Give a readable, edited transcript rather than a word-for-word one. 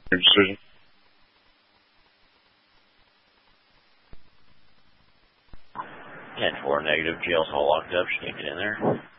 Your decision. And 4 negative, jail's all locked up. She can't get in there.